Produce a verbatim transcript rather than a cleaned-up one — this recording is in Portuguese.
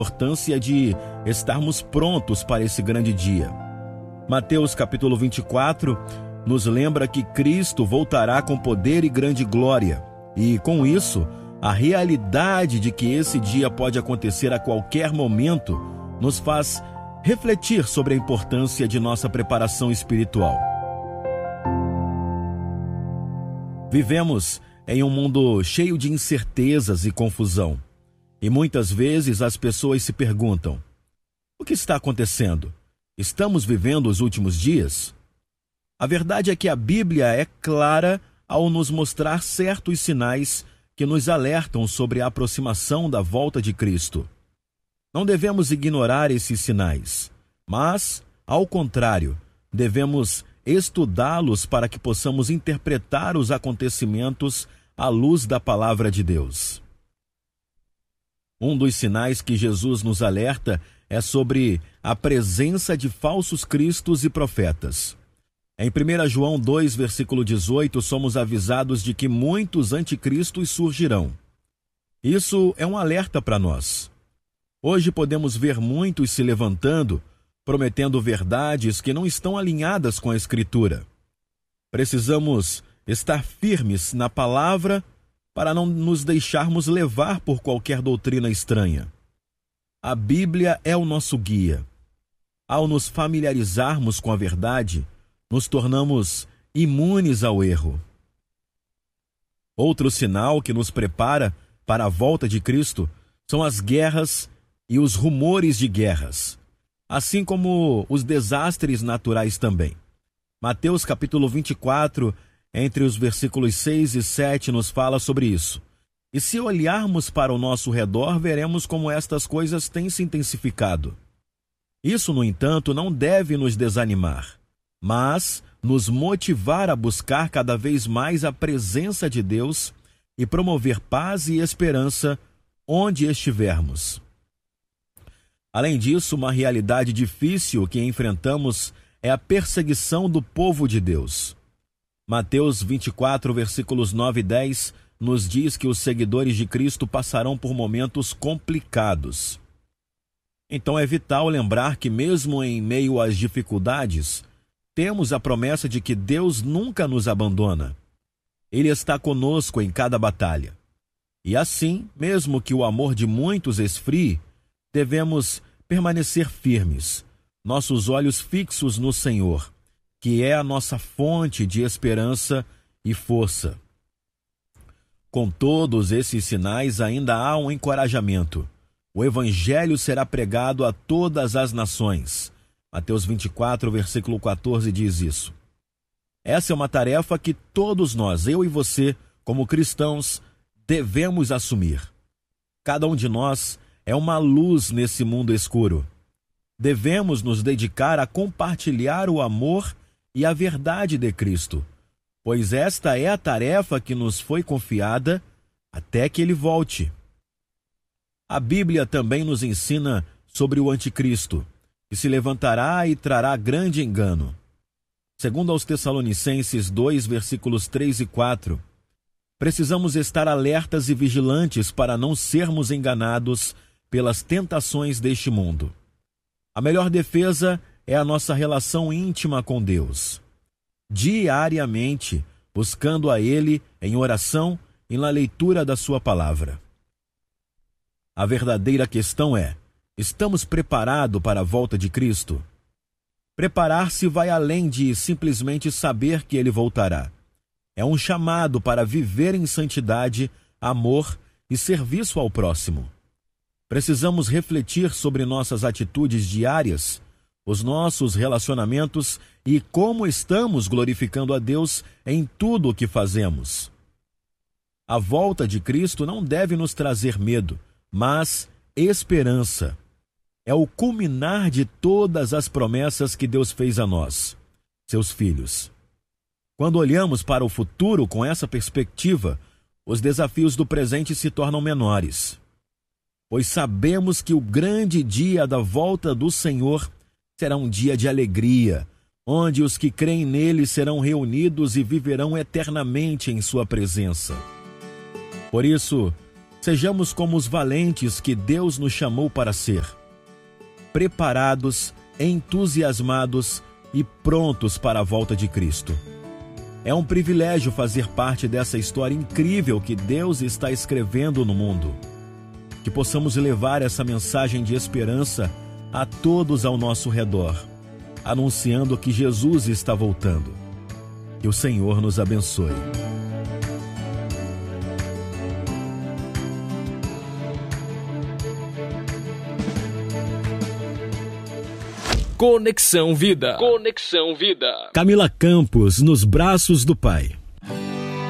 importância de estarmos prontos para esse grande dia. Mateus capítulo vinte e quatro nos lembra que Cristo voltará com poder e grande glória, e com isso, a realidade de que esse dia pode acontecer a qualquer momento nos faz refletir sobre a importância de nossa preparação espiritual. Vivemos em um mundo cheio de incertezas e confusão, e muitas vezes as pessoas se perguntam: o que está acontecendo? Estamos vivendo os últimos dias? A verdade é que a Bíblia é clara ao nos mostrar certos sinais que nos alertam sobre a aproximação da volta de Cristo. Não devemos ignorar esses sinais, mas, ao contrário, devemos estudá-los para que possamos interpretar os acontecimentos à luz da palavra de Deus. Um dos sinais que Jesus nos alerta é sobre a presença de falsos cristos e profetas. Em primeiro João dois, versículo dezoito, somos avisados de que muitos anticristos surgirão. Isso é um alerta para nós. Hoje podemos ver muitos se levantando, prometendo verdades que não estão alinhadas com a Escritura. Precisamos estar firmes na palavra para não nos deixarmos levar por qualquer doutrina estranha. A Bíblia é o nosso guia. Ao nos familiarizarmos com a verdade, nos tornamos imunes ao erro. Outro sinal que nos prepara para a volta de Cristo são as guerras e os rumores de guerras, assim como os desastres naturais também. Mateus capítulo vinte e quatro, entre os versículos seis e sete, nos fala sobre isso. E se olharmos para o nosso redor, veremos como estas coisas têm se intensificado. Isso, no entanto, não deve nos desanimar, mas nos motivar a buscar cada vez mais a presença de Deus e promover paz e esperança onde estivermos. Além disso, uma realidade difícil que enfrentamos é a perseguição do povo de Deus. Mateus vinte e quatro, versículos nove e dez, nos diz que os seguidores de Cristo passarão por momentos complicados. Então é vital lembrar que mesmo em meio às dificuldades, temos a promessa de que Deus nunca nos abandona. Ele está conosco em cada batalha. E assim, mesmo que o amor de muitos esfrie, devemos permanecer firmes, nossos olhos fixos no Senhor, que é a nossa fonte de esperança e força. Com todos esses sinais, ainda há um encorajamento. O Evangelho será pregado a todas as nações. Mateus vinte e quatro, versículo quatorze diz isso. Essa é uma tarefa que todos nós, eu e você, como cristãos, devemos assumir. Cada um de nós é uma luz nesse mundo escuro. Devemos nos dedicar a compartilhar o amor e a verdade de Cristo, pois esta é a tarefa que nos foi confiada até que Ele volte. A Bíblia também nos ensina sobre o anticristo, que se levantará e trará grande engano. Segundo aos Tessalonicenses dois, versículos três e quatro, precisamos estar alertas e vigilantes para não sermos enganados pelas tentações deste mundo. A melhor defesa é a nossa relação íntima com Deus. Diariamente, buscando a Ele em oração e na leitura da Sua palavra. A verdadeira questão é: estamos preparados para a volta de Cristo? Preparar-se vai além de simplesmente saber que Ele voltará. É um chamado para viver em santidade, amor e serviço ao próximo. Precisamos refletir sobre nossas atitudes diárias, os nossos relacionamentos e como estamos glorificando a Deus em tudo o que fazemos. A volta de Cristo não deve nos trazer medo, mas esperança. É o culminar de todas as promessas que Deus fez a nós, seus filhos. Quando olhamos para o futuro com essa perspectiva, os desafios do presente se tornam menores, pois sabemos que o grande dia da volta do Senhor será um dia de alegria, onde os que creem nele serão reunidos e viverão eternamente em sua presença. Por isso, Sejamos como os valentes que Deus nos chamou para ser, preparados, entusiasmados e prontos para a volta de Cristo. É um privilégio fazer parte dessa história incrível que Deus está escrevendo no mundo. Que possamos levar essa mensagem de esperança a todos ao nosso redor, anunciando que Jesus está voltando. Que o Senhor nos abençoe. Conexão Vida. Conexão Vida. Camila Campos, nos braços do Pai.